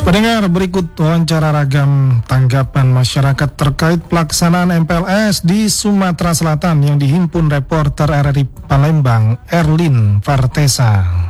Pendengar, berikut wawancara ragam tanggapan masyarakat terkait pelaksanaan MPLS di Sumatera Selatan yang dihimpun reporter RRI Palembang, Erlin Vartesa.